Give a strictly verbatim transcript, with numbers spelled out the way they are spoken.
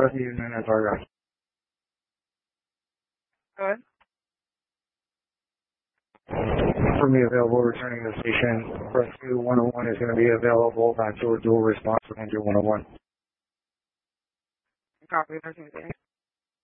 Rescue Union as our guy. Go ahead. For me available returning to the station, Rescue one oh one is going to be available back to a dual response with Andrew one oh one. Copy, Rescue.